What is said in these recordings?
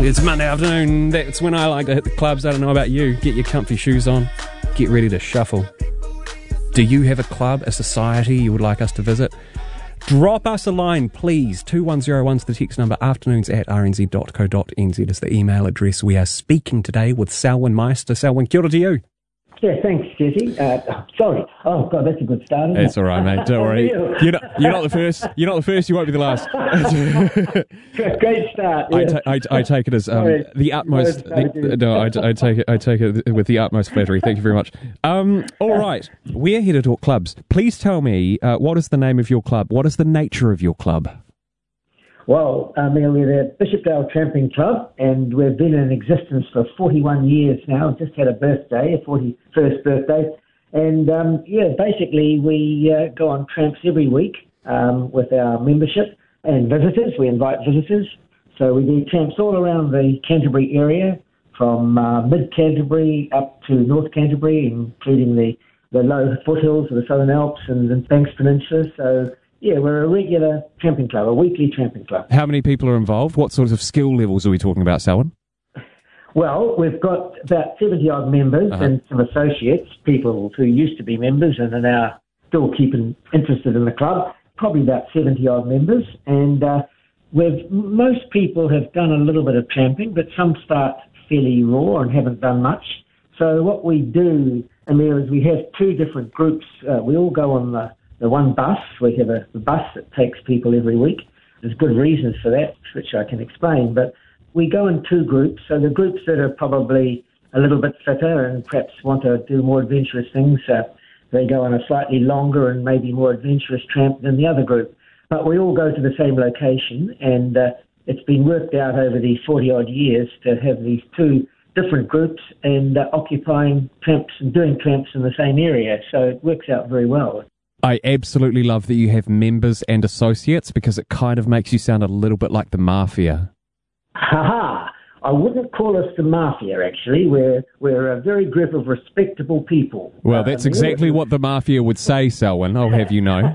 It's Monday afternoon. That's when I like to hit the clubs. I don't know about you. Get your comfy shoes on. Get ready to shuffle. Do you have a club, a society you would like us to visit? Drop us a line, please. 21001's the text number. afternoons@rnz.co.nz is the email address. We are speaking today with Selwyn Meister. Selwyn, kia ora to you. Yeah, thanks, Jesse. Sorry. Oh, God, that's a good start, isn't it? It's all right, mate. Don't worry. You're not the first. You're not the first. You won't be the last. Great start. Yeah. I take it as the utmost. I take it with the utmost flattery. Thank you very much. All right, we're here to talk clubs. Please tell me what is the name of your club? What is the nature of your club? Well, we're the Bishopdale Tramping Club, and we've been in existence for 41 years now. Just had a birthday, a 41st birthday. And, basically we go on tramps every week with our membership and visitors. We invite visitors. So we do tramps all around the Canterbury area, from mid-Canterbury up to North Canterbury, including the low foothills of the Southern Alps and the Banks Peninsula. So, yeah, we're a regular tramping club, a weekly tramping club. How many people are involved? What sorts of skill levels are we talking about, Selwyn? Well, we've got about 70-odd members and some associates, people who used to be members and are now still keeping interested in the club, probably about 70-odd members. And most people have done a little bit of tramping, but some start fairly raw and haven't done much. So what we do, Amir, is we have two different groups. We all go on the one bus. We have a bus that takes people every week. There's good reasons for that, which I can explain, but we go in two groups. So the groups that are probably a little bit fitter and perhaps want to do more adventurous things, they go on a slightly longer and maybe more adventurous tramp than the other group. But we all go to the same location, and it's been worked out over these 40-odd years to have these two different groups and occupying tramps and doing tramps in the same area. So it works out very well. I absolutely love that you have members and associates, because it kind of makes you sound a little bit like the mafia. Ha-ha! I wouldn't call us the mafia, actually. We're a very group of respectable people. Well, that's exactly what the mafia would say, Selwyn. I'll have you know.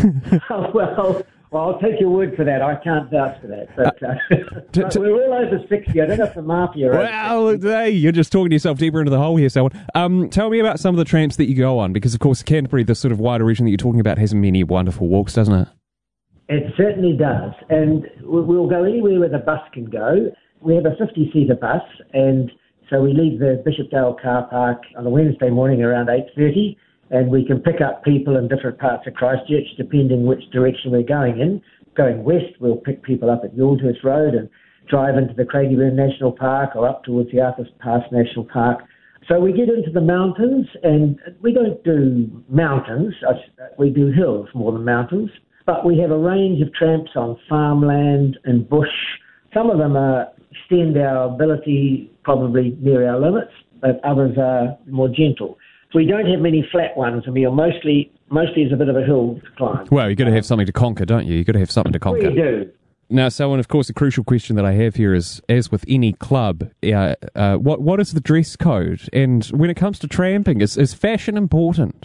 Well, I'll take your word for that. I can't vouch for that. But, but we're all over 60. I don't know if the mafia... Well, hey, you're just talking yourself deeper into the hole here, Selwyn. Tell me about some of the tramps that you go on, because, of course, Canterbury, the sort of wider region that you're talking about, has many wonderful walks, doesn't it? It certainly does. And we'll go anywhere where the bus can go. We have a 50-seater bus, and so we leave the Bishopdale car park on a Wednesday morning around 8:30, and we can pick up people in different parts of Christchurch depending which direction we're going in. Going west, we'll pick people up at Youlthurst Road and drive into the Craigieburn National Park or up towards the Arthur's Pass National Park. So we get into the mountains, and we don't do mountains. We do hills more than mountains. But we have a range of tramps on farmland and bush. Some of them extend our ability probably near our limits, but others are more gentle. We don't have many flat ones, and mostly is a bit of a hill to climb. Well, you've got to have something to conquer, don't you? You've got to have something to conquer. We do. Now, Selwyn, of course, the crucial question that I have here is, as with any club, what is the dress code? And when it comes to tramping, is fashion important?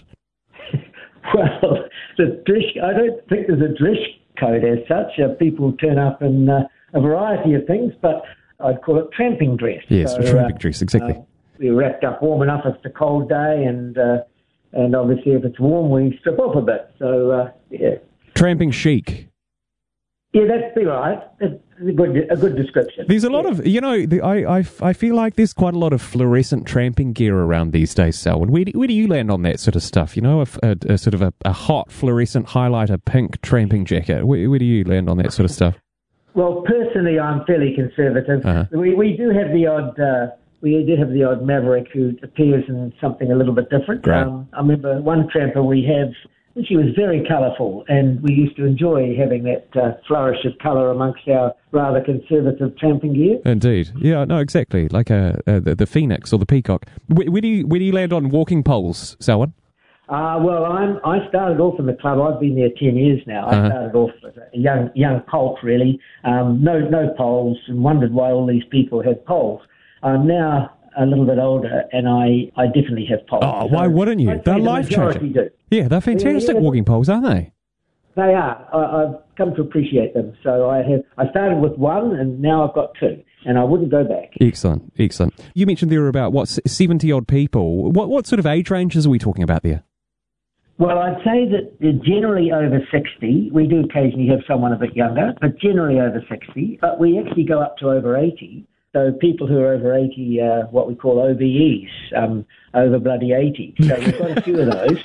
Well, I don't think there's a dress code as such. People turn up in a variety of things, but I'd call it tramping dress. Yes, so, tramping dress, exactly. We're wrapped up warm enough if it's a cold day, and obviously if it's warm, we strip off a bit. So, yeah. Tramping chic. Yeah, that'd be right. It's a good description. There's a lot of, I feel like there's quite a lot of fluorescent tramping gear around these days, Selwyn. Where do you land on that sort of stuff? You know, a sort of a hot fluorescent highlighter pink tramping jacket. Where do you land on that sort of stuff? Well, personally, I'm fairly conservative. We do have the odd... We did have the odd maverick who appears in something a little bit different. Great. I remember one tramper we have, she was very colourful, and we used to enjoy having that flourish of colour amongst our rather conservative tramping gear. Indeed. Yeah, no, exactly. Like the phoenix or the peacock. Where do you land on walking poles, Selwyn? Well, I started off in the club. I've been there 10 years now. I started off as a young colt, really. No poles, and wondered why all these people had poles. I'm now a little bit older, and I definitely have poles. Oh, why wouldn't you? They're life-changing. Yeah, they're fantastic walking poles, aren't they? They are. I've come to appreciate them. So I started with one, and now I've got two. and I wouldn't go back. Excellent. You mentioned there were about, 70-odd people. What sort of age ranges are we talking about there? Well, I'd say that they're generally over 60. We do occasionally have someone a bit younger, but generally over 60. But we actually go up to over 80. So people who are over 80 are what we call OBEs, over bloody 80. So we've got a few of those.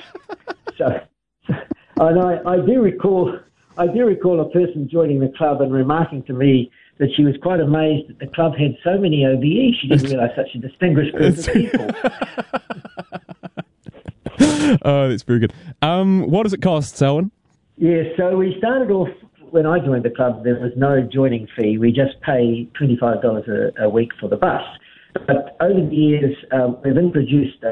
And I do recall a person joining the club and remarking to me that she was quite amazed that the club had so many OBEs. She didn't realise such a distinguished group of people. Oh, that's very good. What does it cost, Selwyn? Yeah, so we started off, when I joined the club, there was no joining fee. We just pay $25 a week for the bus. But over the years, we've introduced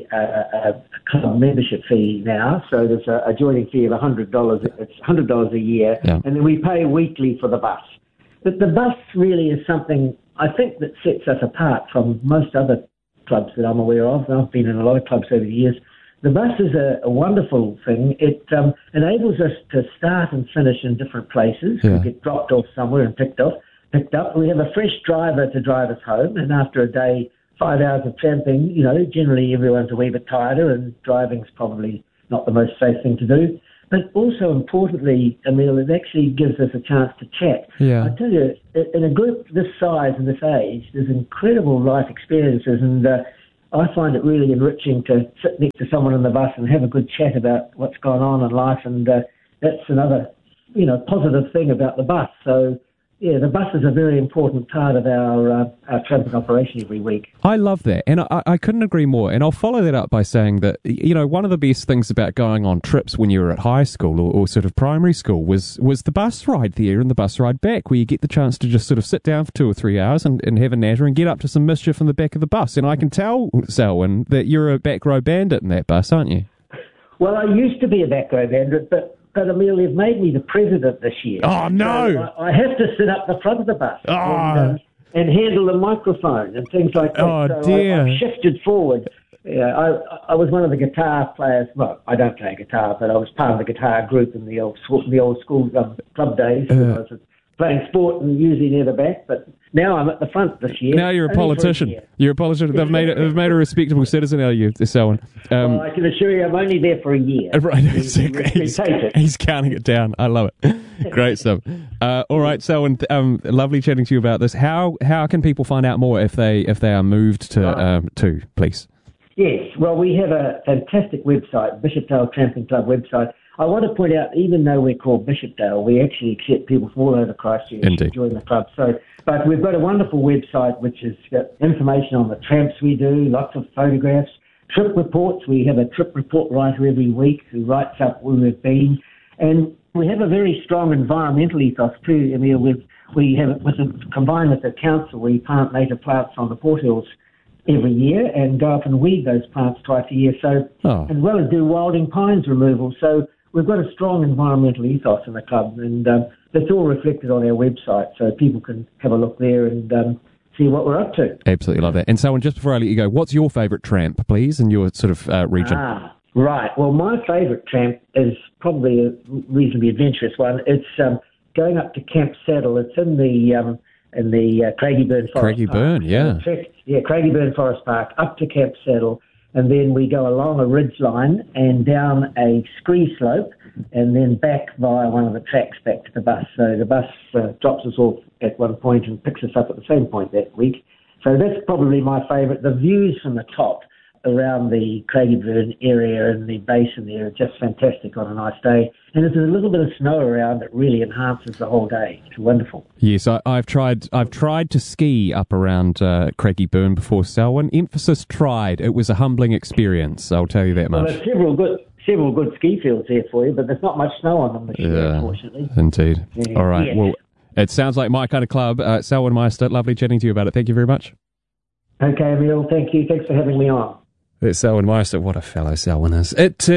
a club membership fee now. So there's a joining fee of $100. It's $100 a year. Yeah. And then we pay weekly for the bus. But the bus really is something, I think, that sets us apart from most other clubs that I'm aware of. I've been in a lot of clubs over the years. The bus is a wonderful thing. It enables us to start and finish in different places. Yeah. We get dropped off somewhere and picked up. We have a fresh driver to drive us home, and after a day, 5 hours of tramping, generally everyone's a wee bit tired, and driving's probably not the most safe thing to do. But also importantly, Emil, it actually gives us a chance to chat. Yeah. I tell you, in a group this size and this age, there's incredible life experiences, and I find it really enriching to sit next to someone on the bus and have a good chat about what's gone on in life, and that's another, positive thing about the bus. So, yeah, the bus is a very important part of our tramping operation every week. I love that, and I couldn't agree more. And I'll follow that up by saying that, one of the best things about going on trips when you were at high school or sort of primary school was the bus ride there and the bus ride back, where you get the chance to just sort of sit down for 2 or 3 hours and have a natter and get up to some mischief in the back of the bus. And I can tell, Selwyn, that you're a back row bandit in that bus, aren't you? Well, I used to be a back row bandit, but Emil, they've made me the president this year. Oh, no! So I have to sit up the front of the bus and handle the microphone and things like that. Oh, so dear. I've shifted forward. Yeah, I was one of the guitar players. Well, I don't play guitar, but I was part of the guitar group in the old school club days. I was playing sport and usually near the back, but now I'm at the front this year. Now you're a politician. You're a politician. They've made a respectable citizen out of you, Selwyn. Well, I can assure you I'm only there for a year. Right, exactly. He's counting it down. I love it. Great stuff. All right, Selwyn, lovely chatting to you about this. How can people find out more if they are moved to, please? Yes, well, we have a fantastic website, Bishopdale Tramping Club website. I want to point out, even though we're called Bishopdale, we actually accept people from all over Christchurch to join the club. But we've got a wonderful website which has got information on the tramps we do, lots of photographs, trip reports. We have a trip report writer every week who writes up where we've been. And we have a very strong environmental ethos too. I mean, we have combined with the council, we plant native plants on the Port Hills every year and go up and weed those plants twice a year. So, as well as do wilding pines removal. So we've got a strong environmental ethos in the club, and that's all reflected on our website, so people can have a look there and see what we're up to. Absolutely love that. And so, just before I let you go, what's your favourite tramp, please, in your sort of region? Right. Well, my favourite tramp is probably a reasonably adventurous one. It's going up to Camp Saddle. It's in the Craigieburn Forest Park. Craigieburn, yeah. Yeah, Craigieburn Forest Park, up to Camp Saddle. And then we go along a ridge line and down a scree slope and then back via one of the tracks back to the bus. So the bus drops us off at one point and picks us up at the same point that week. So that's probably my favourite. The views from the top around the Craigieburn area and the basin there are just fantastic on a nice day. And if there's a little bit of snow around, it really enhances the whole day. It's wonderful. Yes, I've tried to ski up around Craigieburn before, Selwyn. Emphasis tried. It was a humbling experience, I'll tell you that much. Well, there's several good ski fields there for you, but there's not much snow on them this year, unfortunately. Indeed. Yeah. All right. Yeah. Well, it sounds like my kind of club. Selwyn Meister, lovely chatting to you about it. Thank you very much. Okay, Emil. Thank you. Thanks for having me on. It's Selwyn Meister. What a fellow Selwyn is. It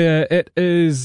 is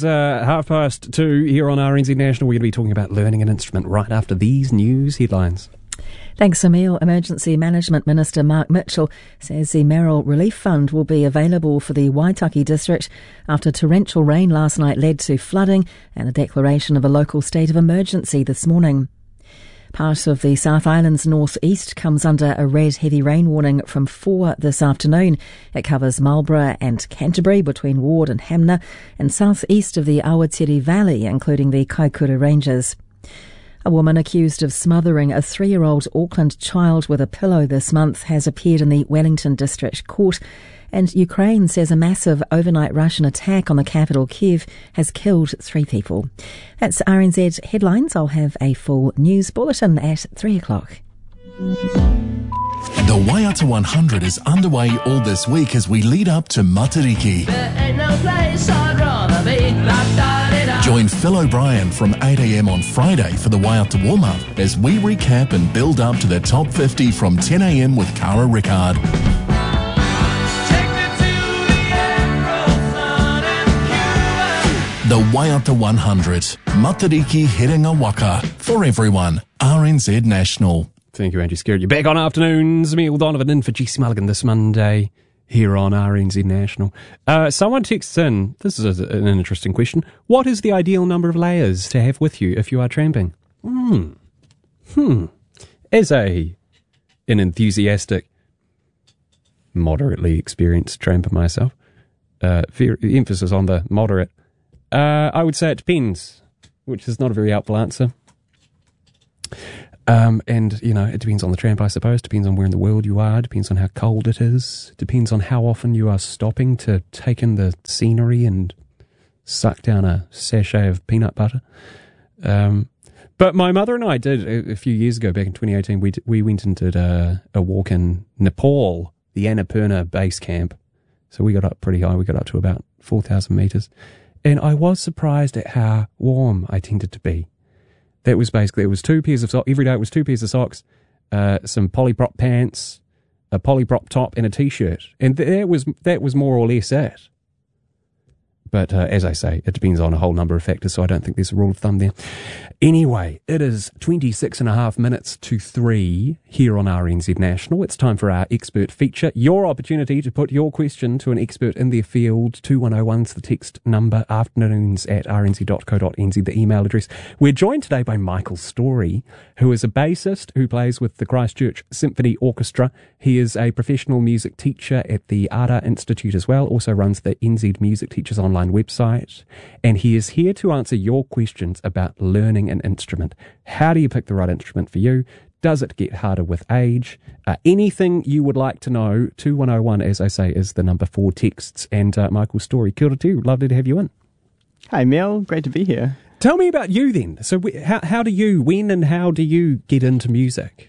2:30 here on RNZ National. We're going to be talking about learning an instrument right after these news headlines. Thanks, Emil. Emergency Management Minister Mark Mitchell says the Merrill Relief Fund will be available for the Waitaki district after torrential rain last night led to flooding and a declaration of a local state of emergency this morning. Part of the South Island's northeast comes under a red heavy rain warning from 4 this afternoon. It covers Marlborough and Canterbury between Ward and Hamner, and southeast of the Awatiri Valley, including the Kaikoura Ranges. A woman accused of smothering a 3-year-old Auckland child with a pillow this month has appeared in the Wellington District Court, and Ukraine says a massive overnight Russian attack on the capital Kiev has killed 3 people. That's RNZ Headlines. I'll have a full news bulletin at 3 o'clock. The Waiata 100 is underway all this week as we lead up to Matariki. Join Phil O'Brien from 8 a.m. on Friday for the Waiata warm-up as we recap and build up to the top 50 from 10 a.m. with Cara Rickard. The Waiata 100, Matariki Herenga Waka, for everyone, RNZ National. Thank you, Angie Skerritt. You're back on Afternoons. Emile Donovan in for GC Mulligan this Monday here on RNZ National. Someone texts in, this is an interesting question. What is the ideal number of layers to have with you if you are tramping? As an enthusiastic, moderately experienced tramper myself, emphasis on the moderate, I would say it depends, which is not a very helpful answer. And, you know, it depends on the tramp, I suppose. Depends on where in the world you are. Depends on how cold it is. Depends on how often you are stopping to take in the scenery and suck down a sachet of peanut butter. But my mother and I did, a few years ago, back in 2018, we went and did a walk in Nepal, the Annapurna base camp. So we got up pretty high. We got up to about 4,000 metres. And I was surprised at how warm I tended to be. That was basically, it was 2 pairs of socks. Every day it was 2 pairs of socks, some polyprop pants, a polyprop top, and a t-shirt. And that was more or less it. But as I say, it depends on a whole number of factors, so I don't think there's a rule of thumb there. Anyway, it is 26 and a half minutes to 3 here on RNZ National. It's time for our expert feature. Your opportunity to put your question to an expert in their field. 2101's the text number, afternoons@rnz.co.nz, the email address. We're joined today by Michael Story, who is a bassist who plays with the Christchurch Symphony Orchestra. He is a professional music teacher at the Ara Institute as well, also runs the NZ Music Teachers Online website, and he is here to answer your questions about learning an instrument. How do you pick the right instrument for you? Does it get harder with age? Anything you would like to know, 2101, as I say, is the number for texts. And Michael Story, kia ora tū, lovely to have you in. Hi Mel, great to be here. Tell me about you then. So how do you get into music?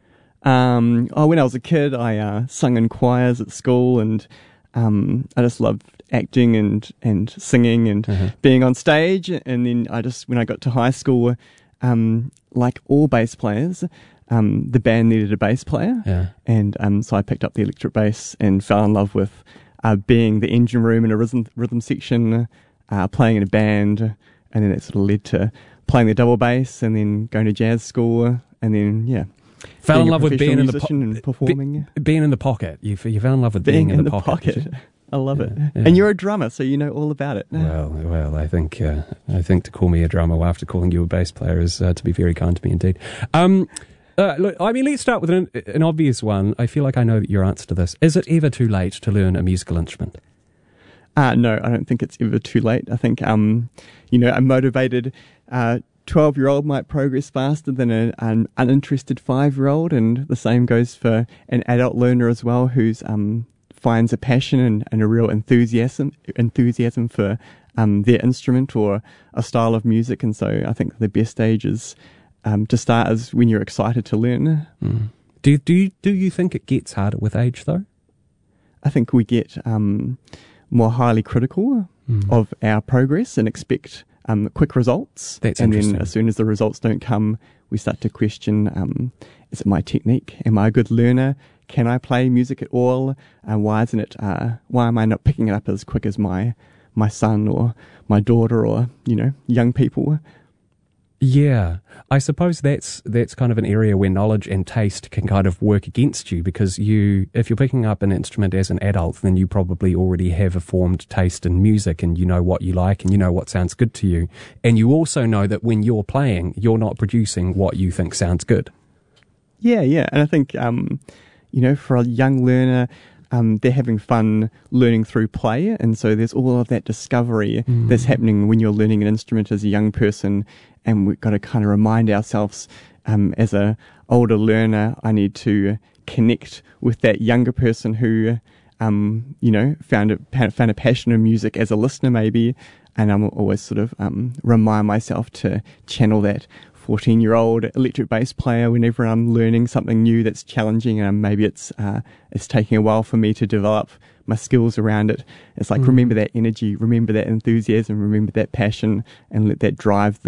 When I was a kid, I sung in choirs at school, and I just loved acting and singing and being on stage. And then when I got to high school, like all bass players, the band needed a bass player. Yeah. And so I picked up the electric bass and fell in love with being the engine room in a rhythm section, playing in a band, and then it sort of led to playing the double bass and then going to jazz school, and then, fell in love with being in the and performing. Being in the pocket. You fell in love with being in the pocket. I love it. Yeah. And you're a drummer, so you know all about it. Well, I think to call me a drummer after calling you a bass player is to be very kind to me indeed. Look, I mean, let's start with an obvious one. I feel like I know your answer to this. Is it ever too late to learn a musical instrument? No, I don't think it's ever too late. I think, a motivated 12-year-old might progress faster than an uninterested 5-year-old, and the same goes for an adult learner as well, who's finds a passion and a real enthusiasm for their instrument or a style of music. And so I think the best age is to start is when you're excited to learn. Mm. Do you think it gets harder with age though? I think we get more highly critical of our progress and expect quick results. That's and interesting. Then as soon as the results don't come, we start to question, is it my technique? Am I a good learner? Can I play music at all? Why am I not picking it up as quick as my son or my daughter or, young people? Yeah, I suppose that's kind of an area where knowledge and taste can kind of work against you, because if you're picking up an instrument as an adult, then you probably already have a formed taste in music, and you know what you like and you know what sounds good to you. And you also know that when you're playing, you're not producing what you think sounds good. Yeah. And I think, for a young learner, they're having fun learning through play, and so there's all of that discovery that's happening when you're learning an instrument as a young person. And we've got to kind of remind ourselves, as a older learner, I need to connect with that younger person who, found a passion in music as a listener maybe. And I'm always sort of remind myself to channel that 14-year-old electric bass player whenever I'm learning something new that's challenging, and maybe it's taking a while for me to develop my skills around it. It's like, remember that energy, remember that enthusiasm, remember that passion, and let that drive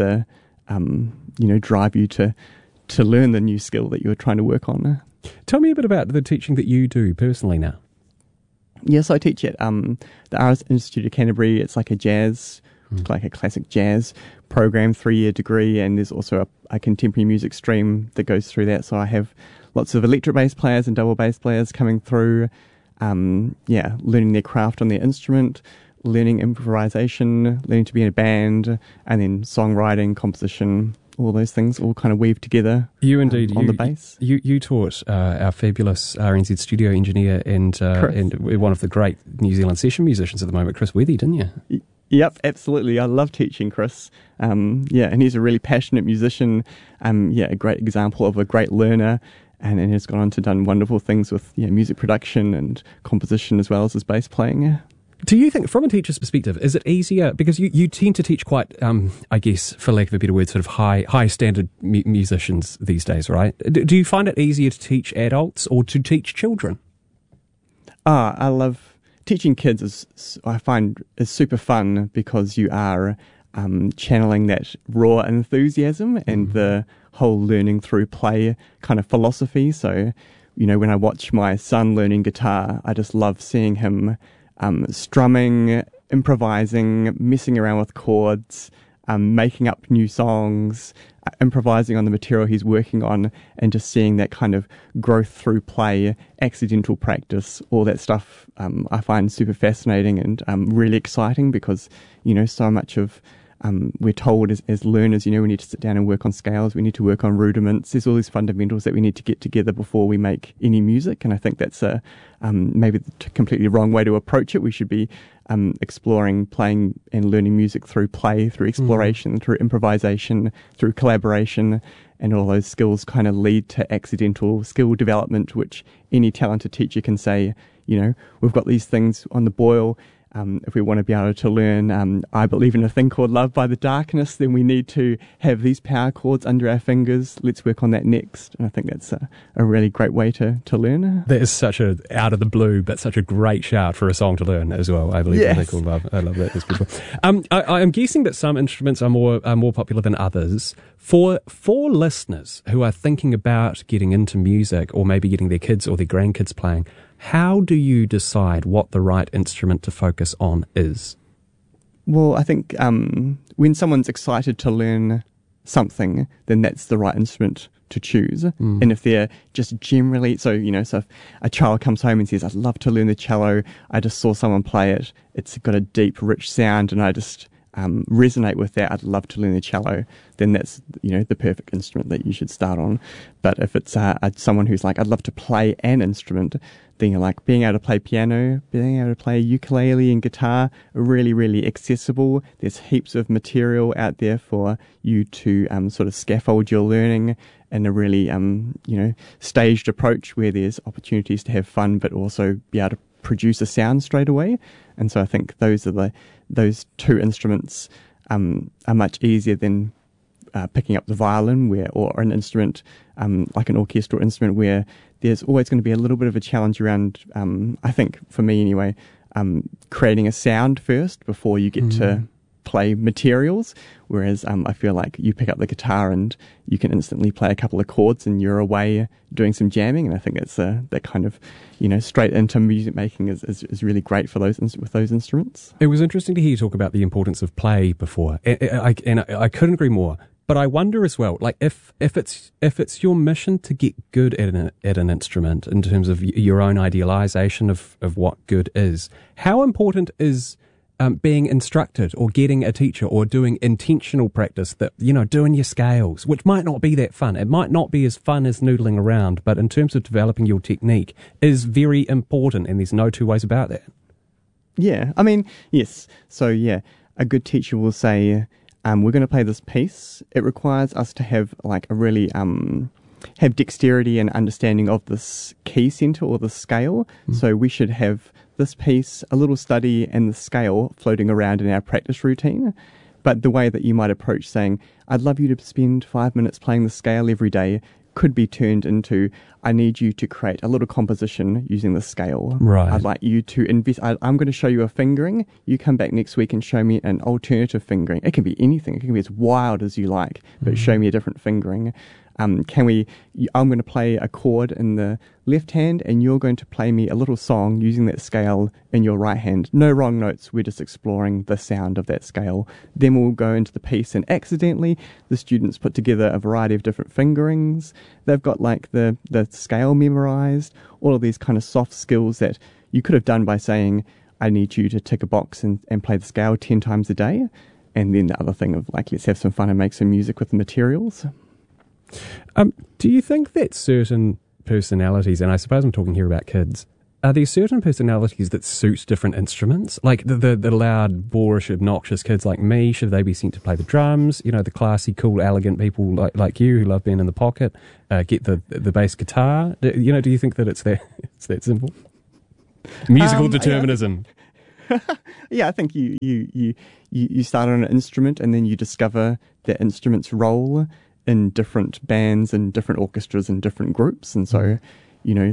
drive you to learn the new skill that you're trying to work on. Tell me a bit about the teaching that you do personally now. Yes, I teach at the Arts Institute of Canterbury. It's like a classic jazz program, 3-year degree, and there's also a contemporary music stream that goes through that. So I have lots of electric bass players and double bass players coming through, learning their craft on their instrument, learning improvisation, learning to be in a band, and then songwriting, composition, all those things all kind of weave together. You indeed on the bass. You taught our fabulous RNZ studio engineer and one of the great New Zealand session musicians at the moment, Chris Wethy, didn't you? Yep, absolutely. I love teaching Chris. And he's a really passionate musician. A great example of a great learner, and has gone on to done wonderful things with music production and composition as well as his bass playing. Do you think, from a teacher's perspective, is it easier, because you tend to teach quite, I guess, for lack of a better word, sort of high standard musicians these days, right? Do you find it easier to teach adults or to teach children? I love teaching kids. I find is super fun, because you are channeling that raw enthusiasm and the whole learning through play kind of philosophy. So, when I watch my son learning guitar, I just love seeing him strumming, improvising, messing around with chords, making up new songs, improvising on the material he's working on, and just seeing that kind of growth through play, accidental practice, all that stuff I find super fascinating and really exciting, because, so much of we're told as learners, we need to sit down and work on scales, we need to work on rudiments, there's all these fundamentals that we need to get together before we make any music, and I think that's maybe the completely wrong way to approach it. We should be exploring, playing and learning music through play, through exploration, through improvisation, through collaboration, and all those skills kind of lead to accidental skill development, which any talented teacher can say, we've got these things on the boil. If we want to be able to learn, I believe in a thing called Love by the Darkness, then we need to have these power chords under our fingers. Let's work on that next. And I think that's a really great way to learn. That is such a out of the blue, but such a great shout for a song to learn as well. I believe in a thing called Love. I love that. That's beautiful. I'm guessing that some instruments are more popular than others. For listeners who are thinking about getting into music, or maybe getting their kids or their grandkids playing, how do you decide what the right instrument to focus on is? Well, I think when someone's excited to learn something, then that's the right instrument to choose. And if they're just generally, so if a child comes home and says, I'd love to learn the cello, I just saw someone play it, it's got a deep, rich sound, and I just resonate with that, I'd love to learn the cello, then that's the perfect instrument that you should start on. But if it's someone who's like, I'd love to play an instrument, then you're like, being able to play piano, being able to play ukulele and guitar are really, really accessible. There's heaps of material out there for you to sort of scaffold your learning in a really staged approach, where there's opportunities to have fun but also be able to produce a sound straight away. And so I think those two instruments are much easier than picking up the violin, or an instrument like an orchestral instrument, where there's always going to be a little bit of a challenge around, I think for me anyway, creating a sound first before you get to play materials. Whereas I feel like you pick up the guitar and you can instantly play a couple of chords and you're away doing some jamming. And I think that's that kind of straight into music making is really great for with those instruments. It was interesting to hear you talk about the importance of play before, and I couldn't agree more. But I wonder as well, like if it's your mission to get good at an instrument in terms of your own idealization of what good is, how important is being instructed or getting a teacher or doing intentional practice, that, you know, doing your scales, which might not be that fun. It might not be as fun as noodling around, but in terms of developing your technique is very important, and there's no two ways about that. Yeah, I mean, yes. So, yeah, a good teacher will say, we're going to play this piece. It requires us to have like a really have dexterity and understanding of this key center or the scale. So we should have this piece, a little study, and the scale floating around in our practice routine. But the way that you might approach saying, I'd love you to spend 5 minutes playing the scale every day, could be turned into, I need you to create a little composition using the scale. Right. I'd like you to invest. I'm going to show you a fingering. You come back next week and show me an alternative fingering. It can be anything. It can be as wild as you like, but show me a different fingering. I'm going to play a chord in the left hand, and you're going to play me a little song using that scale in your right hand. No wrong notes. We're just exploring the sound of that scale. Then we'll go into the piece, and accidentally the students put together a variety of different fingerings. They've got like the scale memorized, all of these kind of soft skills that you could have done by saying, I need you to tick a box and play the scale 10 times a day. And then the other thing of like, let's have some fun and make some music with the materials. Do you think that certain personalities, and I suppose I'm talking here about kids, are there certain personalities that suit different instruments? Like the loud, boorish, obnoxious kids like me, should they be sent to play the drums? You know, the classy, cool, elegant people like you who love being in the pocket, get the bass guitar. Do you think that it's that simple? Musical determinism. Yeah, I think you start on an instrument and then you discover that instrument's role in different bands and different orchestras and different groups, and so you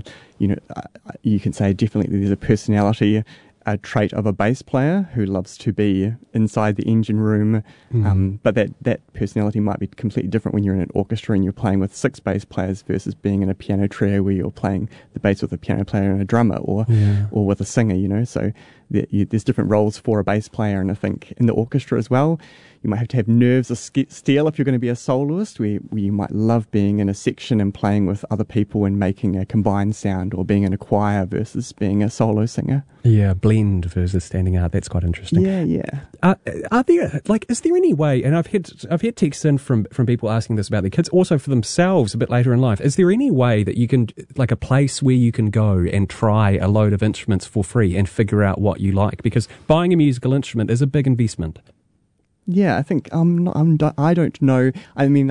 can say definitely there's a personality, a trait of a bass player who loves to be inside the engine room, but that personality might be completely different when you're in an orchestra and you're playing with 6 bass players versus being in a piano trio where you're playing the bass with a piano player and a drummer, or with a singer. So there's different roles for a bass player, and I think in the orchestra as well, you might have to have nerves of steel if you're going to be a soloist, where you might love being in a section and playing with other people and making a combined sound, or being in a choir versus being a solo singer. Yeah, blend versus standing out. That's quite interesting. Yeah. Are there, is there any way, and I've had texts in from people asking this about their kids, also for themselves a bit later in life, is there any way that you can, like a place where you can go and try a load of instruments for free and figure out what you like? Because buying a musical instrument is a big investment. Yeah, I think I don't know. I mean,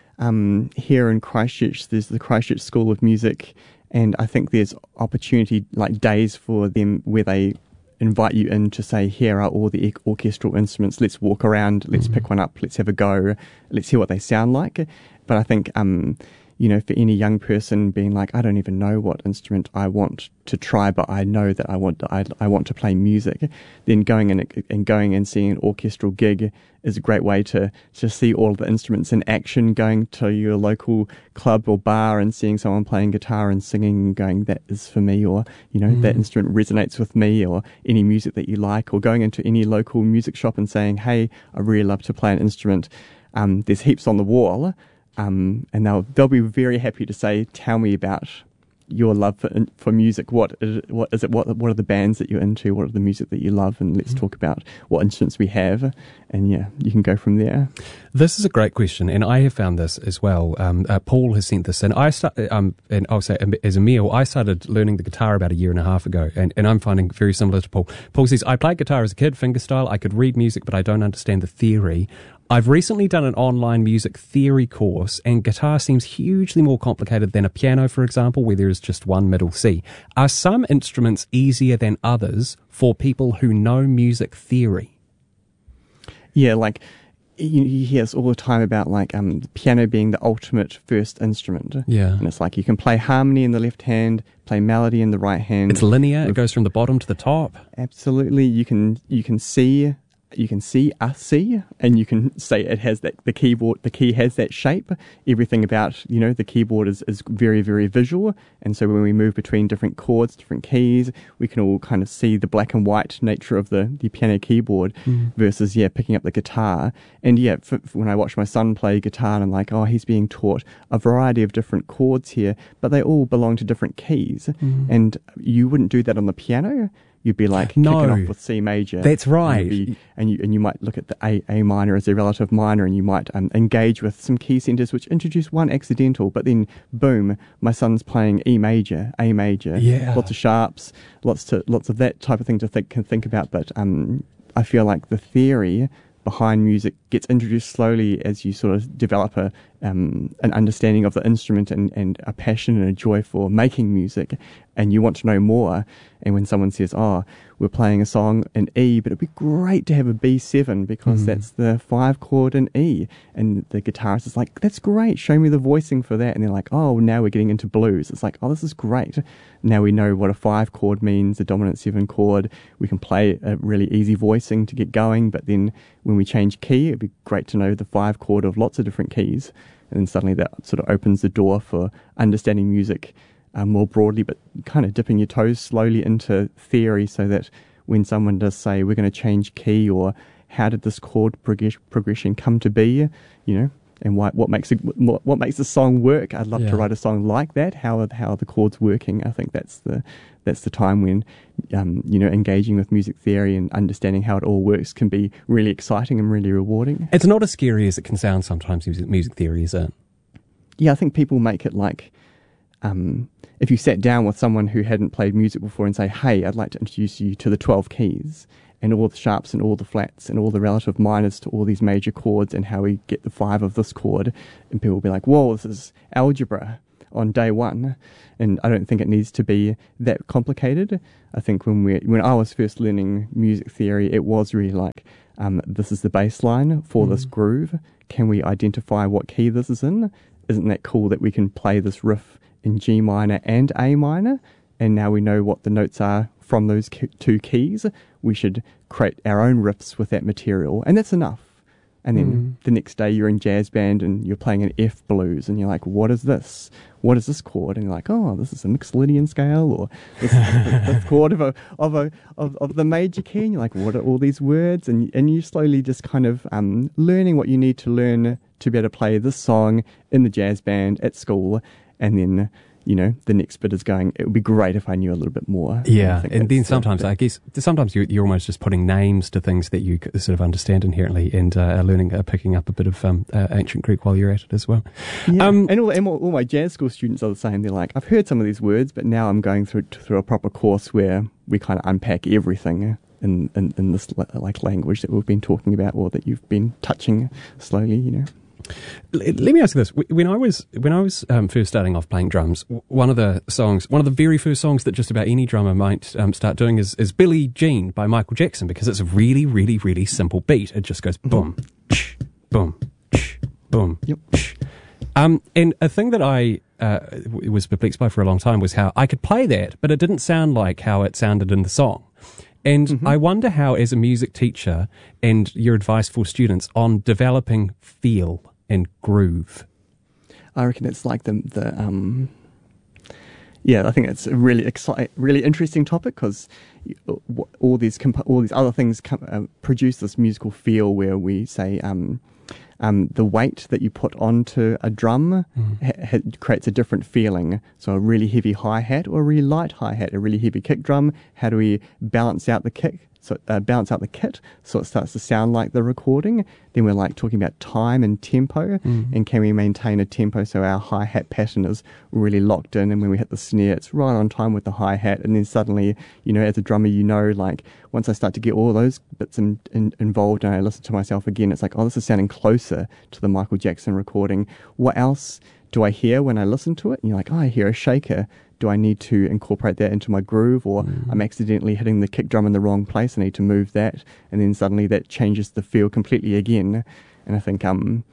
here in Christchurch, there's the Christchurch School of Music, and I think there's opportunity, like days for them where they invite you in to say, here are all the orchestral instruments. Let's walk around. Let's pick one up. Let's have a go. Let's hear what they sound like. But I think, for any young person being like, I don't even know what instrument I want to try, but I know that I want to play music, then going and seeing an orchestral gig is a great way to see all of the instruments in action, going to your local club or bar and seeing someone playing guitar and singing and going, that is for me, or, that instrument resonates with me, or any music that you like, or going into any local music shop and saying, hey, I really love to play an instrument. There's heaps on the wall. And they'll be very happy to say, tell me about your love for music. What is it? What are the bands that you're into? What are the music that you love? And let's talk about what instruments we have. And yeah, you can go from there. This is a great question, and I have found this as well. Paul has sent this in. And I'll say, as Emil, I started learning the guitar about 1.5 years ago, and I'm finding very similar to Paul. Paul says, I played guitar as a kid, fingerstyle. I could read music, but I don't understand the theory. I've recently done an online music theory course, and guitar seems hugely more complicated than a piano, for example, where there is just one middle C. Are some instruments easier than others for people who know music theory? Yeah, like you hear this all the time about the piano being the ultimate first instrument. Yeah. And it's like you can play harmony in the left hand, play melody in the right hand. It's linear. It goes from the bottom to the top. Absolutely. You can see you can see a C, and you can say it has that, the key has that shape. Everything about, the keyboard is very, very visual. And so when we move between different chords, different keys, we can all kind of see the black and white nature of the piano keyboard versus, picking up the guitar. And when I watch my son play guitar, and I'm like, oh, he's being taught a variety of different chords here, but they all belong to different keys. And you wouldn't do that on the piano. You'd be like kicking off with C major. That's right. And you might look at the A minor as a relative minor, and you might engage with some key centers which introduce one accidental, but then boom, my son's playing E major, A major, lots of sharps, lots of that type of thing to think about. But I feel like the theory behind music gets introduced slowly as you sort of develop an understanding of the instrument and a passion and a joy for making music, and you want to know more. And when someone says, oh, we're playing a song in E, but it'd be great to have a B7 because that's the 5 chord in E, and the guitarist is like, that's great, show me the voicing for that. And they're like, oh, now we're getting into blues. It's like, oh, this is great. Now we know what a 5 chord means, the dominant 7 chord. We can play a really easy voicing to get going, but then when we change key, it'd be great to know the 5 chord of lots of different keys. And then suddenly that sort of opens the door for understanding music more broadly, but kind of dipping your toes slowly into theory, so that when someone does say, we're going to change key, or how did this chord progression come to be, and what makes the song work. I'd love to write a song like that. How are the chords working? I think that's the time when engaging with music theory and understanding how it all works can be really exciting and really rewarding. It's not as scary as it can sound sometimes. Music theory, is it? Yeah, I think people make it like, if you sat down with someone who hadn't played music before and say, hey, I'd like to introduce you to the 12 keys and all the sharps and all the flats and all the relative minors to all these major chords and how we get the 5 of this chord, and people will be like, whoa, this is algebra on day one. And I don't think it needs to be that complicated. I think when I was first learning music theory, it was really like, this is the bass line for this groove. Can we identify what key this is in? Isn't that cool that we can play this riff in G minor and A minor? And now we know what the notes are from those 2 keys. We should create our own riffs with that material, and that's enough. And then the next day you're in jazz band and you're playing an F blues, and you're like, what is this? What is this chord? And you're like, oh, this is a Mixolydian scale, or this is the chord of the major key. And you're like, what are all these words? And you slowly just kind of learning what you need to learn to be able to play this song in the jazz band at school. And then the next bit is going, it would be great if I knew a little bit more. Yeah, and then sometimes, I guess, you're almost just putting names to things that you sort of understand inherently, and picking up a bit of ancient Greek while you're at it as well. Yeah. And all my jazz school students are the same. They're like, I've heard some of these words, but now I'm going through a proper course where we kind of unpack everything in this like language that we've been talking about, or that you've been touching slowly, Let me ask you this: when I was first starting off playing drums, one of the very first songs that just about any drummer might start doing is Billie Jean by Michael Jackson, because it's a really, really, really simple beat. It just goes boom, boom, boom. Yep. And a thing that I was perplexed by for a long time was how I could play that, but it didn't sound like how it sounded in the song. And I wonder how, as a music teacher, and your advice for students on developing feel and groove. I reckon it's like I think it's a really interesting topic, because all these other things produce this musical feel where we say the weight that you put onto a drum creates a different feeling. So a really heavy hi-hat or a really light hi-hat, a really heavy kick drum. How do we balance out the kick? So balance out the kit so it starts to sound like the recording. Then we're like talking about time and tempo, and can we maintain a tempo so our hi-hat pattern is really locked in, and when we hit the snare it's right on time with the hi-hat. And then suddenly, as a drummer, like once I start to get all those bits involved and I listen to myself again, it's like, oh, this is sounding closer to the Michael Jackson recording. What else do I hear when I listen to it? And you're like, oh, I hear a shaker. Do I need to incorporate that into my groove, or I'm accidentally hitting the kick drum in the wrong place, I need to move that, and then suddenly that changes the feel completely again. And I think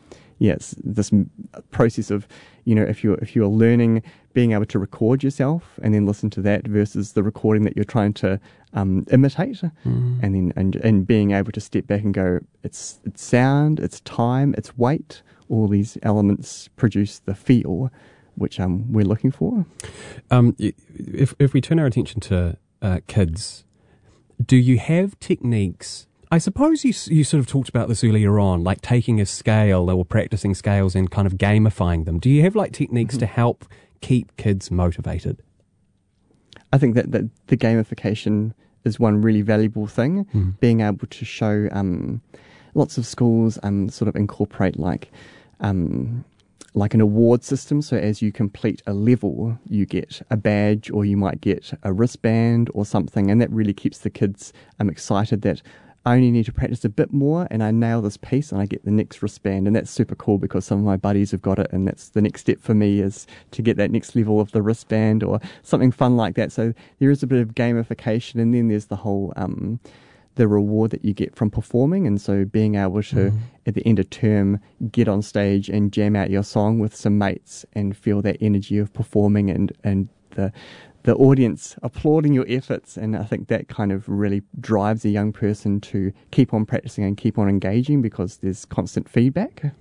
it's this process of, if you're learning, being able to record yourself and then listen to that versus the recording that you're trying to imitate, and being able to step back and go, it's sound, it's time, it's weight, all these elements produce the feel which we're looking for. If we turn our attention to kids, do you have techniques? I suppose you sort of talked about this earlier on, like taking a scale or practicing scales and kind of gamifying them. Do you have like techniques to help keep kids motivated? I think that the gamification is one really valuable thing. Being able to show, lots of schools sort of incorporate like an award system. So as you complete a level, you get a badge, or you might get a wristband or something, and that really keeps the kids excited that I only need to practice a bit more and I nail this piece and I get the next wristband. And that's super cool because some of my buddies have got it, and that's the next step for me, is to get that next level of the wristband or something fun like that. So there is a bit of gamification, and then there's the whole the reward that you get from performing. And so being able to, at the end of term, get on stage and jam out your song with some mates and feel that energy of performing and the audience applauding your efforts. And I think that kind of really drives a young person to keep on practicing and keep on engaging because there's constant feedback.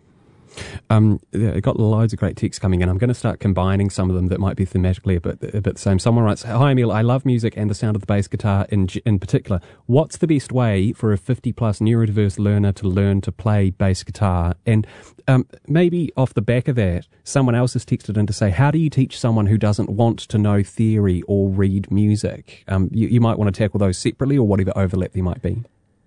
I've got loads of great texts coming in. I'm going to start combining some of them that might be thematically a bit the same. Someone writes, "Hi Emil, I love music and the sound of the bass guitar in particular. What's the best way for a 50-plus neurodiverse learner to learn to play bass guitar?" And maybe off the back of that, someone else has texted in to say, how do you teach someone who doesn't want to know theory or read music? You might want to tackle those separately, or whatever overlap there might be.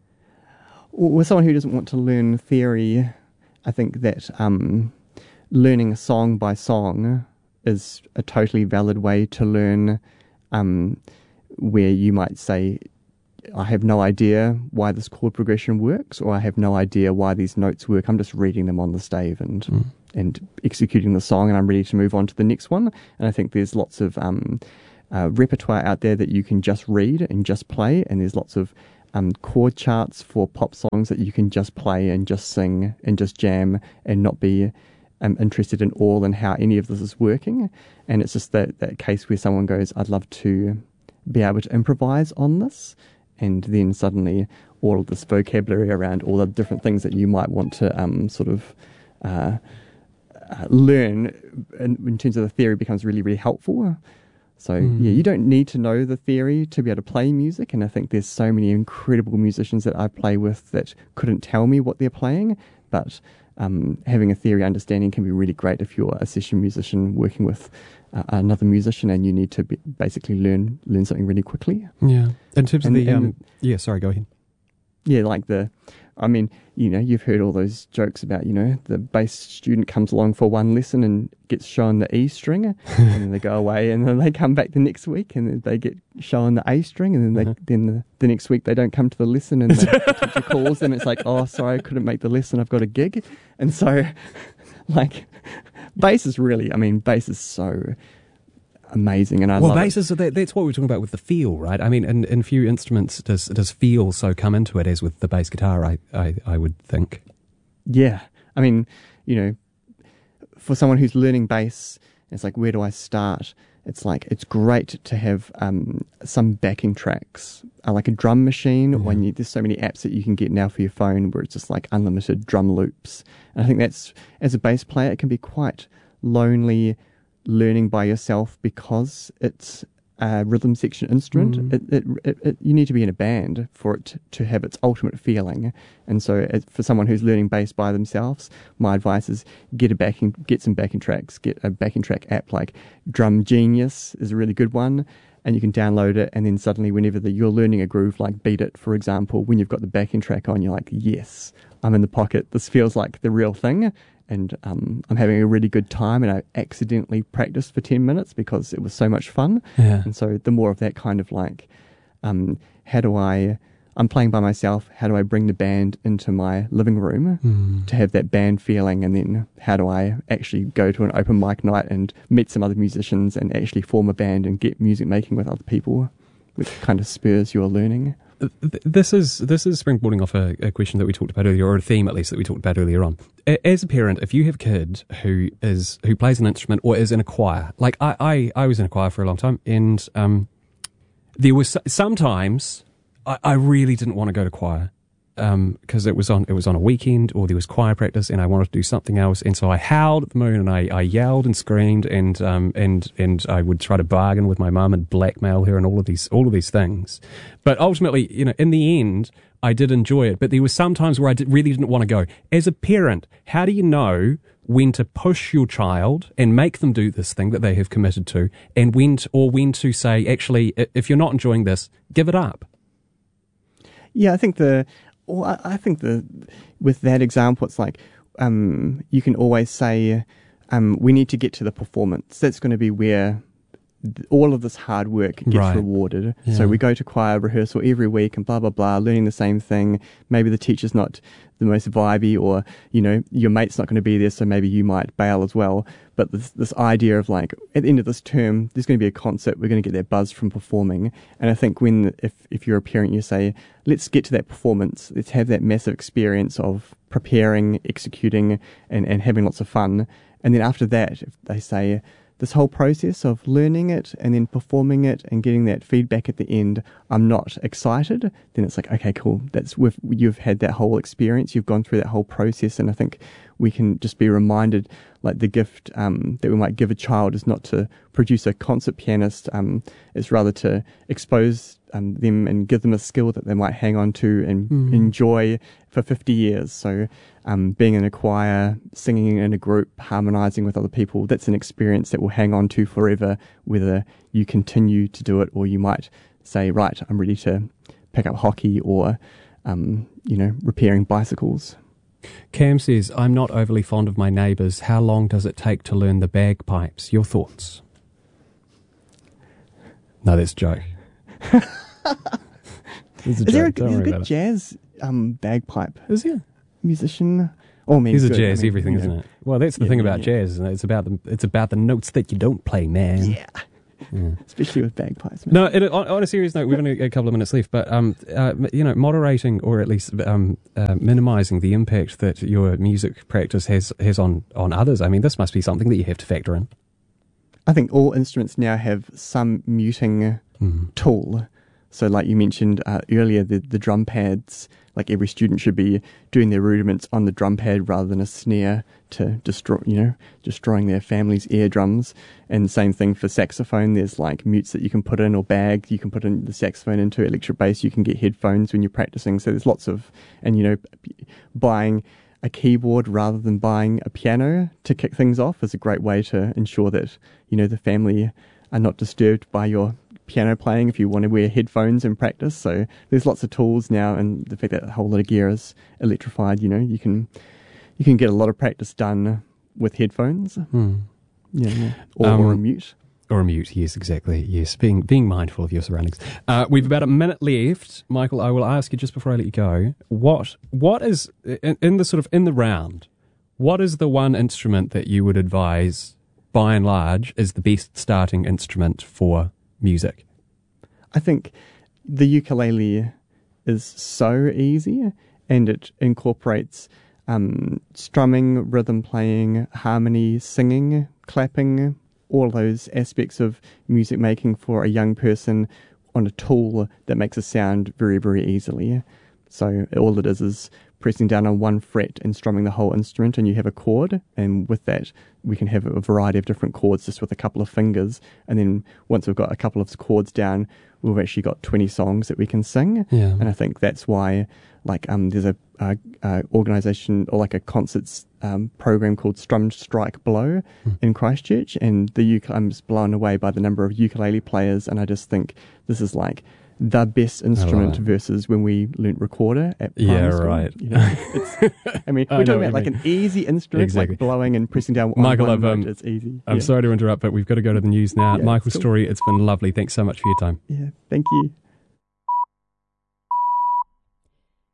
With someone who doesn't want to learn theory, I think that learning song by song is a totally valid way to learn, where you might say, I have no idea why this chord progression works, or I have no idea why these notes work. I'm just reading them on the stave and executing the song, and I'm ready to move on to the next one. And I think there's lots of repertoire out there that you can just read and just play, and there's lots of chord charts for pop songs that you can just play and just sing and just jam and not be interested in all and how any of this is working. And it's just that case where someone goes, I'd love to be able to improvise on this, and then suddenly all of this vocabulary around all the different things that you might want to learn in terms of the theory becomes really, really helpful. So, you don't need to know the theory to be able to play music, and I think there's so many incredible musicians that I play with that couldn't tell me what they're playing, but having a theory understanding can be really great if you're a session musician working with another musician and you need to basically learn something really quickly. Yeah. In terms of sorry, go ahead. Yeah, like you've heard all those jokes about, the bass student comes along for one lesson and gets shown the E string, and then they go away, and then they come back the next week and they get shown the A string, and then the next week they don't come to the lesson, and the teacher calls them. It's like, oh, sorry, I couldn't make the lesson. I've got a gig. And so, bass is so amazing, and I love bass is that's what we're talking about with the feel, right? I mean, in few instruments does feel so come into it as with the bass guitar, I would think. Yeah, I mean, for someone who's learning bass, it's like, where do I start? It's like, it's great to have some backing tracks, like a drum machine. When there's so many apps that you can get now for your phone where it's just like unlimited drum loops. And I think that's, as a bass player, it can be quite lonely learning by yourself because it's a rhythm section instrument. You need to be in a band for it to have its ultimate feeling. And so for someone who's learning bass by themselves, my advice is get some backing tracks. Get a backing track app like Drum Genius is a really good one, and you can download it, and then suddenly whenever you're learning a groove like Beat It, for example, when you've got the backing track on, you're like, yes, I'm in the pocket. This feels like the real thing. And I'm having a really good time, and I accidentally practiced for 10 minutes because it was so much fun. Yeah. And so the more of that kind of like, I'm playing by myself, how do I bring the band into my living room to have that band feeling, and then how do I actually go to an open mic night and meet some other musicians and actually form a band and get music making with other people, which kind of spurs your learning. This is springboarding off a question that we talked about earlier, or a theme at least that we talked about earlier on. As a parent, if you have a kid who plays an instrument or is in a choir, like I was in a choir for a long time, and there was sometimes I really didn't want to go to choir because it was on a weekend or there was choir practice and I wanted to do something else, and so I howled at the moon and I yelled and screamed and I would try to bargain with my mum and blackmail her and all of these things. But ultimately, in the end, I did enjoy it. But there were some times where I really didn't want to go. As a parent, how do you know when to push your child and make them do this thing that they have committed to, and when to say, actually, if you're not enjoying this, give it up? Yeah, I think with that example, it's like you can always say we need to get to the performance. That's going to be where all of this hard work gets rewarded. Yeah. So we go to choir rehearsal every week and blah, blah, blah, learning the same thing. Maybe the teacher's not the most vibey, or, your mate's not going to be there, so maybe you might bail as well. But this idea of like, at the end of this term, there's going to be a concert, we're going to get that buzz from performing. And I think if you're a parent, you say, let's get to that performance, let's have that massive experience of preparing, executing, and having lots of fun. And then after that, if they say, this whole process of learning it and then performing it and getting that feedback at the end, I'm not excited, then it's like, okay, cool. You've had that whole experience, you've gone through that whole process, and I think we can just be reminded, like the gift that we might give a child is not to produce a concert pianist, it's rather to expose them and give them a skill that they might hang on to and enjoy for 50 years. So being in a choir, singing in a group, harmonizing with other people, that's an experience that will hang on to forever, whether you continue to do it or you might say, right, I'm ready to pick up hockey or, repairing bicycles. Cam says, I'm not overly fond of my neighbours. How long does it take to learn the bagpipes? Your thoughts? No, that's a joke. Is there a good jazz bagpipe? Is there? Musician? He's a jazz everything, isn't it? Well, that's the thing about jazz, isn't it? It's about the notes that you don't play, man. Yeah. Especially with bagpipes. Man. No, on a serious note, we've only a couple of minutes left, but moderating or at least minimising the impact that your music practice has on others. I mean, this must be something that you have to factor in. I think all instruments now have some muting tool. So like you mentioned earlier, the drum pads, like every student should be doing their rudiments on the drum pad rather than a snare to destroying their family's eardrums. And same thing for saxophone. There's like mutes that you can put in, or bag you can put in the saxophone into. Electric bass, you can get headphones when you're practicing. So there's lots of, and buying a keyboard rather than buying a piano to kick things off is a great way to ensure that, the family are not disturbed by your piano playing if you want to wear headphones and practice. So there's lots of tools now, and the fact that a whole lot of gear is electrified, you can get a lot of practice done with headphones. Or a mute. Or a mute, yes, exactly. Yes, being mindful of your surroundings. We've about a minute left. Michael, I will ask you just before I let you go, what is in the round, what is the one instrument that you would advise by and large is the best starting instrument for music? I think the ukulele is so easy, and it incorporates strumming, rhythm playing, harmony, singing, clapping, all those aspects of music making for a young person on a tool that makes a sound very, very easily. So all it is pressing down on one fret and strumming the whole instrument, and you have a chord, and with that we can have a variety of different chords just with a couple of fingers, and then once we've got a couple of chords down, we've actually got 20 songs that we can sing. And I think that's why there's a organisation or like a concerts program called Strum Strike Blow in Christchurch, and I'm just blown away by the number of ukulele players, and I just think this is like the best instrument versus when we learnt recorder at primary school. Right. We're talking about like an easy instrument, like blowing and pressing down Michael, one note. It's easy. I'm sorry to interrupt, but we've got to go to the news now. Michael Story, it's been lovely. Thanks so much for your time. Yeah, thank you.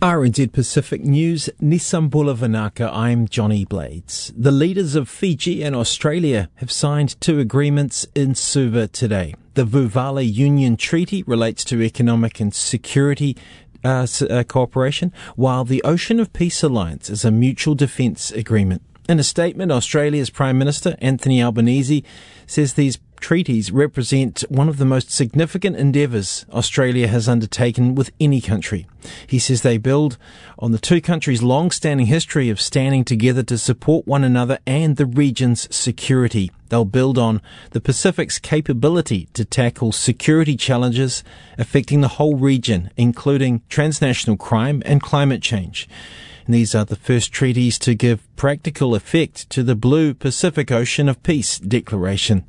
RNZ Pacific News, Nisambula Vanaka, I'm Johnny Blades. The leaders of Fiji and Australia have signed 2 agreements in Suva today. The Vuvale Union Treaty relates to economic and security cooperation, while the Ocean of Peace Alliance is a mutual defence agreement. In a statement, Australia's Prime Minister, Anthony Albanese, says these treaties represent one of the most significant endeavours Australia has undertaken with any country. He says they build on the 2 countries' long-standing history of standing together to support one another and the region's security. They'll build on the Pacific's capability to tackle security challenges affecting the whole region, including transnational crime and climate change. And these are the first treaties to give practical effect to the Blue Pacific Ocean of Peace Declaration.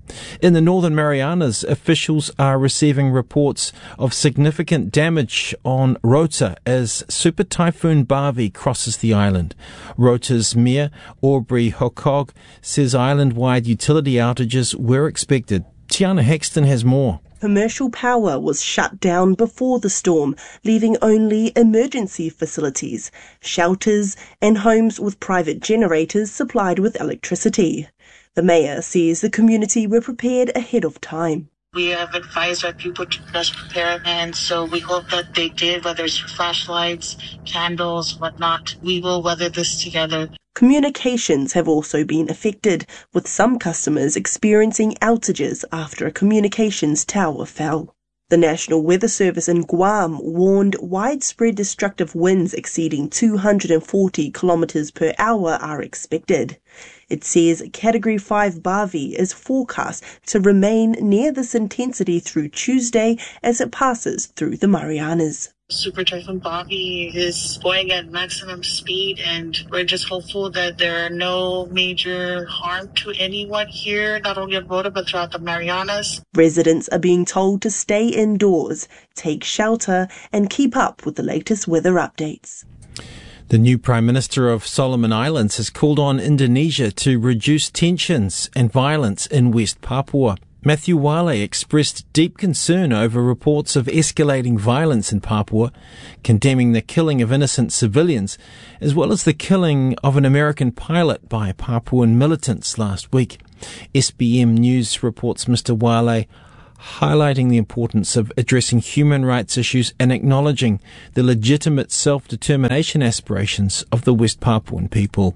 In the Northern Marianas, officials are receiving reports of significant damage on Rota as Super Typhoon Bavi crosses the island. Rota's Mayor, Aubrey Hokog, says island-wide utility outages were expected. Tiana Hexton has more. Commercial power was shut down before the storm, leaving only emergency facilities, shelters and homes with private generators supplied with electricity. The mayor says the community were prepared ahead of time. We have advised our people to best prepare, and so we hope that they did, whether it's flashlights, candles, whatnot. We will weather this together. Communications have also been affected, with some customers experiencing outages after a communications tower fell. The National Weather Service in Guam warned widespread destructive winds exceeding 240 kilometers per hour are expected. It says Category 5 Bavi is forecast to remain near this intensity through Tuesday as it passes through the Marianas. Super Typhoon Bavi is going at maximum speed, and we're just hopeful that there are no major harm to anyone here, not only on Rota but throughout the Marianas. Residents are being told to stay indoors, take shelter, and keep up with the latest weather updates. The new Prime Minister of Solomon Islands has called on Indonesia to reduce tensions and violence in West Papua. Matthew Wale expressed deep concern over reports of escalating violence in Papua, condemning the killing of innocent civilians, as well as the killing of an American pilot by Papuan militants last week. SBM News reports Mr. Wale highlighting the importance of addressing human rights issues and acknowledging the legitimate self-determination aspirations of the West Papuan people.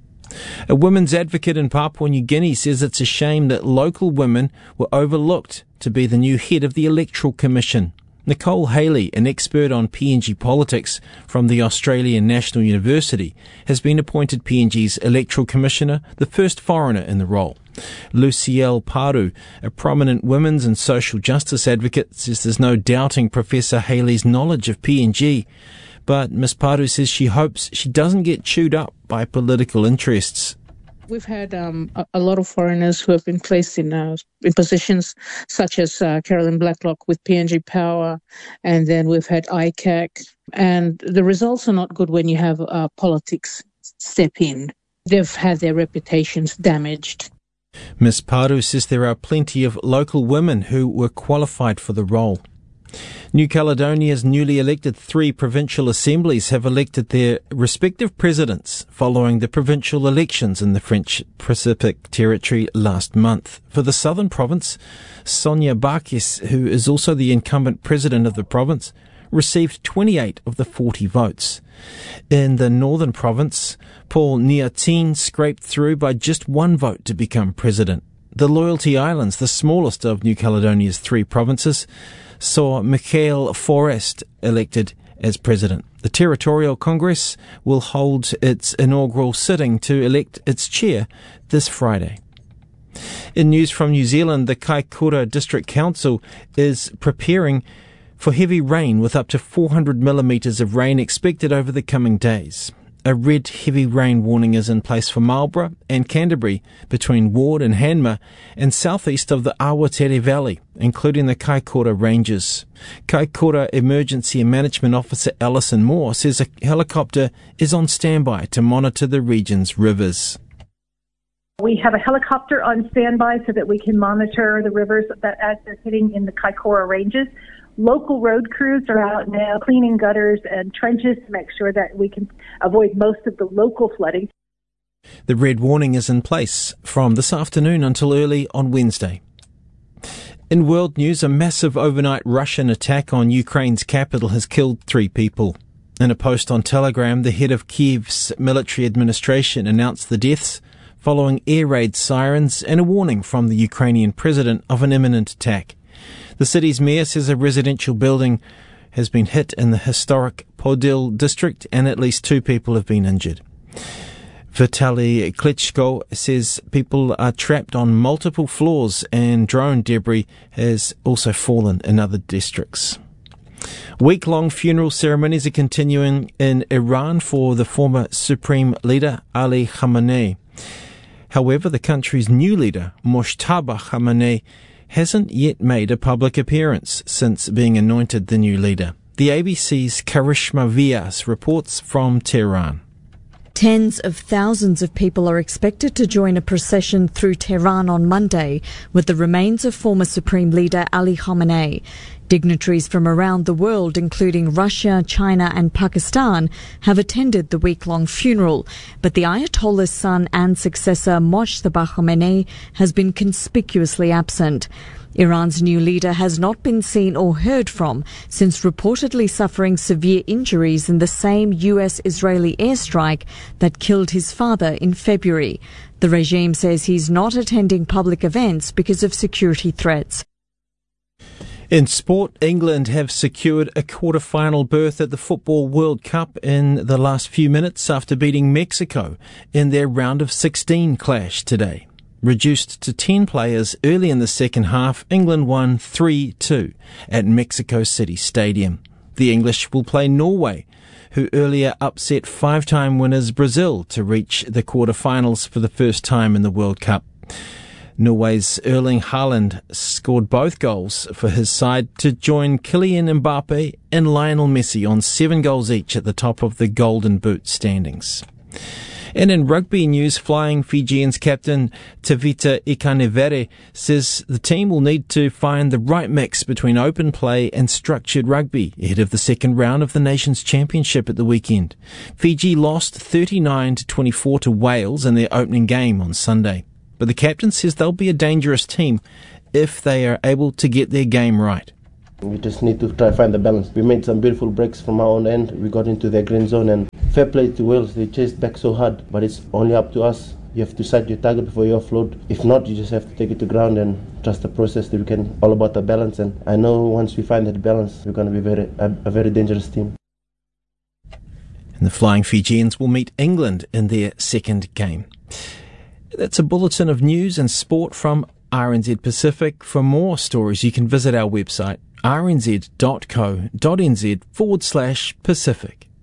A women's advocate in Papua New Guinea says it's a shame that local women were overlooked to be the new head of the Electoral Commission. Nicole Haley, an expert on PNG politics from the Australian National University, has been appointed PNG's Electoral Commissioner, the first foreigner in the role. Lucielle Paru, a prominent women's and social justice advocate, says there's no doubting Professor Haley's knowledge of PNG. But Ms. Paru says she hopes she doesn't get chewed up by political interests. We've had a lot of foreigners who have been placed in positions such as Carolyn Blacklock with PNG Power, and then we've had ICAC. And the results are not good when you have politics step in. They've had their reputations damaged. Ms. Paru says there are plenty of local women who were qualified for the role. New Caledonia's newly elected 3 provincial assemblies have elected their respective presidents following the provincial elections in the French Pacific Territory last month. For the Southern Province, Sonia Barkis, who is also the incumbent president of the province, received 28 of the 40 votes. In the Northern Province, Paul Niatin scraped through by just 1 vote to become president. The Loyalty Islands, the smallest of New Caledonia's 3 provinces, saw Michael Forrest elected as president. The Territorial Congress will hold its inaugural sitting to elect its chair this Friday. In news from New Zealand, the Kaikoura District Council is preparing for heavy rain with up to 400 millimetres of rain expected over the coming days. A red heavy rain warning is in place for Marlborough and Canterbury between Ward and Hanmer and southeast of the Awatere Valley, including the Kaikoura Ranges. Kaikoura Emergency and Management Officer Alison Moore says a helicopter is on standby to monitor the region's rivers. We have a helicopter on standby so that we can monitor the rivers that as they're hitting in the Kaikoura Ranges. Local road crews are out now cleaning gutters and trenches to make sure that we can avoid most of the local flooding. The red warning is in place from this afternoon until early on Wednesday. In world news, a massive overnight Russian attack on Ukraine's capital has killed 3 people. In a post on Telegram, the head of Kyiv's military administration announced the deaths following air raid sirens and a warning from the Ukrainian president of an imminent attack. The city's mayor says a residential building has been hit in the historic Podil district and at least 2 people have been injured. Vitaly Klitschko says people are trapped on multiple floors and drone debris has also fallen in other districts. Week-long funeral ceremonies are continuing in Iran for the former Supreme Leader Ali Khamenei. However, the country's new leader, Mojtaba Khamenei, hasn't yet made a public appearance since being anointed the new leader. The ABC's Karishma Vyas reports from Tehran. Tens of thousands of people are expected to join a procession through Tehran on Monday with the remains of former Supreme Leader Ali Khamenei. Dignitaries from around the world, including Russia, China and Pakistan, have attended the week-long funeral, but the Ayatollah's son and successor Mojtaba Khamenei has been conspicuously absent. Iran's new leader has not been seen or heard from since reportedly suffering severe injuries in the same US-Israeli airstrike that killed his father in February. The regime says he's not attending public events because of security threats. In sport, England have secured a quarter-final berth at the Football World Cup in the last few minutes after beating Mexico in their round of 16 clash today. Reduced to 10 players early in the second half, England won 3-2 at Mexico City Stadium. The English will play Norway, who earlier upset 5-time winners Brazil to reach the quarter-finals for the first time in the World Cup. Norway's Erling Haaland scored both goals for his side to join Kylian Mbappe and Lionel Messi on 7 goals each at the top of the Golden Boot standings. And in rugby news, flying Fijians captain Tevita Ikanevere says the team will need to find the right mix between open play and structured rugby ahead of the second round of the Nations Championship at the weekend. Fiji lost 39-24 to Wales in their opening game on Sunday, but the captain says they'll be a dangerous team if they are able to get their game right. We just need to try to find the balance. We made some beautiful breaks from our own end. We got into their green zone and fair play to Wales. They chased back so hard, but it's only up to us. You have to set your target before you offload. If not, you just have to take it to ground and trust the process that we can. All about the balance, and I know once we find that balance, we're going to be a very dangerous team. And the Flying Fijians will meet England in their second game. That's a bulletin of news and sport from RNZ Pacific. For more stories, you can visit our website rnz.co.nz/Pacific.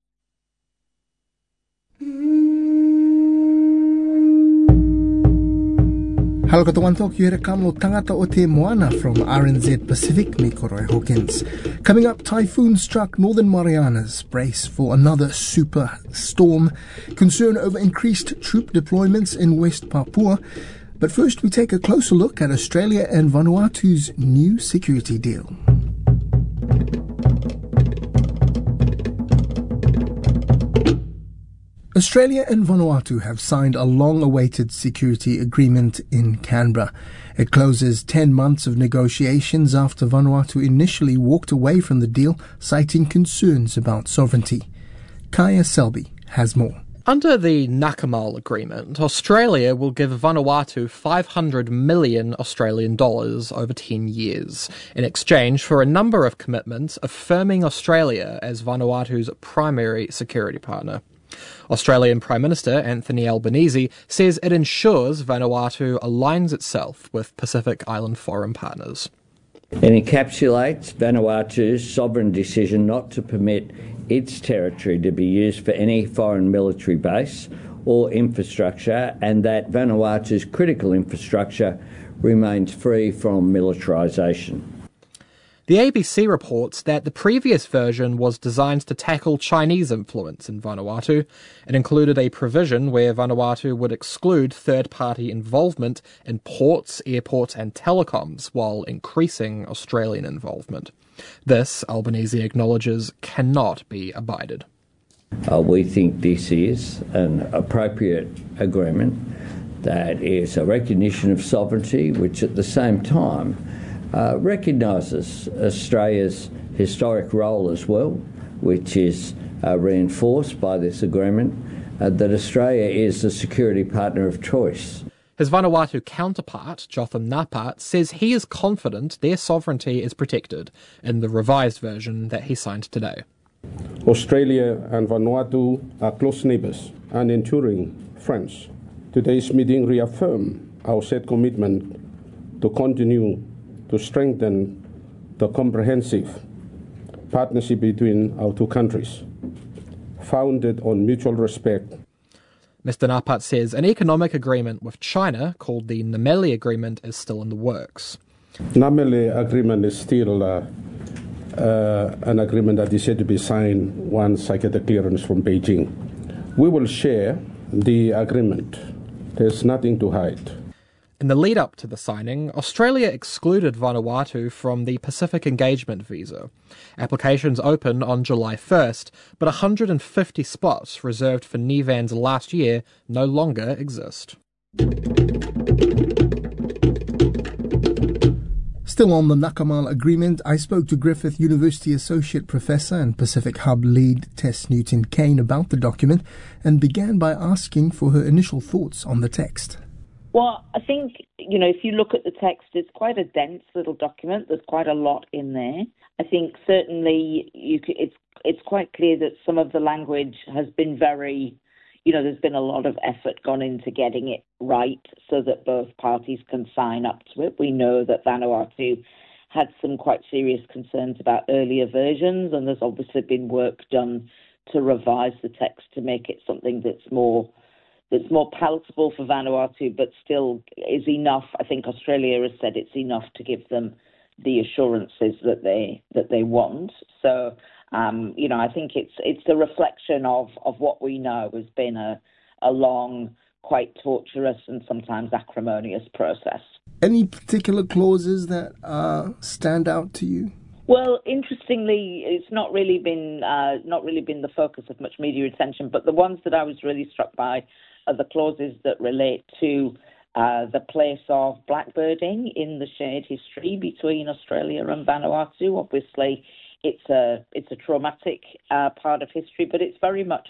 Halo katawanto, kia ora kamlo tangata o te moana from RNZ Pacific, me ko Roy Hawkins. Coming up, typhoon struck Northern Marianas. Brace for another super storm. Concern over increased troop deployments in West Papua. But first, we take a closer look at Australia and Vanuatu's new security deal. Australia and Vanuatu have signed a long-awaited security agreement in Canberra. It closes 10 months of negotiations after Vanuatu initially walked away from the deal, citing concerns about sovereignty. Kaya Selby has more. Under the Nakamal Agreement, Australia will give Vanuatu 500 million Australian dollars over 10 years, in exchange for a number of commitments affirming Australia as Vanuatu's primary security partner. Australian Prime Minister Anthony Albanese says it ensures Vanuatu aligns itself with Pacific Island foreign partners. It encapsulates Vanuatu's sovereign decision not to permit its territory to be used for any foreign military base or infrastructure, and that Vanuatu's critical infrastructure remains free from militarisation. The ABC reports that the previous version was designed to tackle Chinese influence in Vanuatu. It included a provision where Vanuatu would exclude third-party involvement in ports, airports and telecoms while increasing Australian involvement. This, Albanese acknowledges, cannot be abided. We think this is an appropriate agreement that is a recognition of sovereignty, which at the same time recognises Australia's historic role as well, which is reinforced by this agreement, that Australia is the security partner of choice. His Vanuatu counterpart, Jotham Napat, says he is confident their sovereignty is protected in the revised version that he signed today. Australia and Vanuatu are close neighbours and enduring friends. Today's meeting reaffirmed our set commitment to continue to strengthen the comprehensive partnership between our two countries, founded on mutual respect. Mr. Napat says an economic agreement with China, called the Nameli Agreement, is still in the works. Nameli Agreement is still an agreement that is yet to be signed once I get the clearance from Beijing. We will share the agreement. There's nothing to hide. In the lead-up to the signing, Australia excluded Vanuatu from the Pacific Engagement Visa. Applications open on July 1st, but 150 spots reserved for Nevans last year no longer exist. Still on the Nakamal Agreement, I spoke to Griffith University Associate Professor and Pacific Hub lead Tess Newton-Kane about the document and began by asking for her initial thoughts on the text. Well, I think, if you look at the text, it's quite a dense little document. There's quite a lot in there. I think certainly it's quite clear that some of the language has been very, there's been a lot of effort gone into getting it right so that both parties can sign up to it. We know that Vanuatu had some quite serious concerns about earlier versions, and there's obviously been work done to revise the text to make it something that's more palatable for Vanuatu, but still is enough. I think Australia has said it's enough to give them the assurances that they want. So, I think it's a reflection of what we know has been a long, quite torturous and sometimes acrimonious process. Any particular clauses that stand out to you? Well, interestingly, it's not really been the focus of much media attention, but the ones that I was really struck by are the clauses that relate to the place of blackbirding in the shared history between Australia and Vanuatu. Obviously, it's a traumatic part of history, but it's very much